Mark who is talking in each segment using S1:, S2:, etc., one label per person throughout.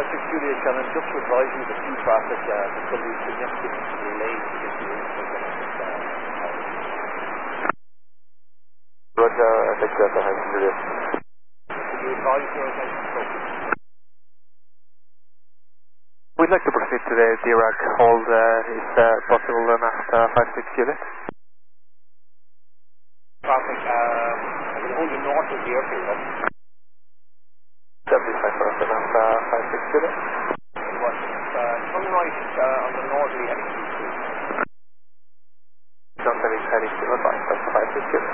S1: 5-6 Juliet, Shannon, just to advise you that queue traffic, there's going to be significant delay to get you into the
S2: Roger, take care, 5-6 Juliet.
S1: Can you advise your attention, folks?
S2: We'd like to proceed to the Dirac hold, if possible, then after 5-6 Juliet.
S1: Traffic, I'm going to hold you north of the airfield, right?
S2: 75 for us, then after 5-6 Juliet.
S1: Turn right on the northerly heading to
S2: John Davis heading to advance, after 5-6 Juliet.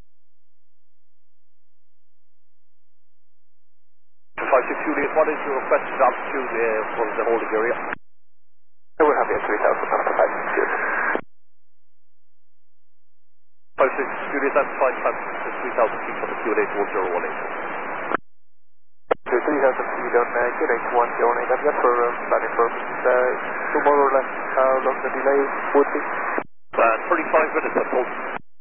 S1: 5-6 Juliet, what is your requested altitude for the holding area?
S2: We're happy at 3,000 after 5-6 Juliet.
S1: 5-6 Juliet, that's 3,000 feet from the QA81018.
S2: 3,000 feet on QA81018, I've got for planning purposes, tomorrow or less, how long the delay would be?
S1: 35 minutes, I suppose.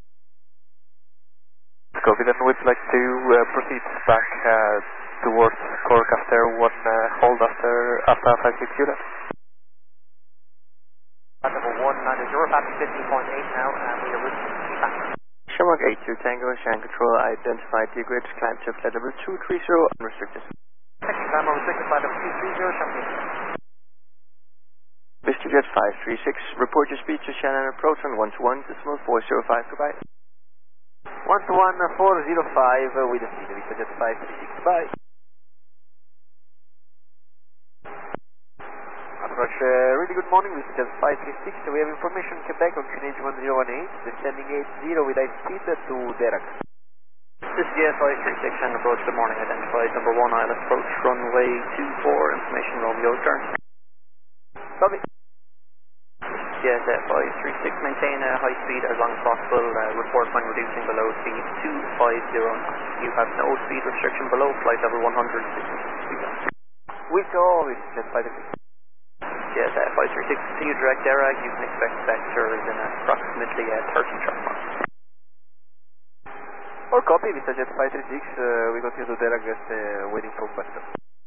S2: Copy, then we'd like to proceed back towards Cork after one hold after 5-6 Juliet.
S3: Number 190, passing 50.8 now, and we are reaching back.
S4: Shamrock 82 Tango, Shan Control, identified the grid, climb to flight level 230, unrestricted.
S3: Climb restricted flight level 230, Shamrock 82.
S4: Mr. Jet 536, report your speed to Shannon approach on 121, decimal 405, goodbye.
S3: 121, 405, with the speed, Mr. Jet 536, goodbye. Approach, really good morning, Mr. Jet 536, we have information Quebec on Canadian 1018, descending 80 with high speed to Dirac.
S5: This is Jet 536 and approach, good morning, identified number 1 island approach, runway 24, information Romeo turn.
S3: Copy.
S5: Jet 536, maintain high speed as long as possible, report when reducing below speed 250 knots. You have no speed restriction below flight level 100, speed up.
S3: We go, Mr. Jet 536.
S5: Jet 536, continue direct Dirac, you can expect vectors in approximately 30 track marks.
S3: Or copy, Mr. Jet 536, we continue to Dirac, just waiting for vector.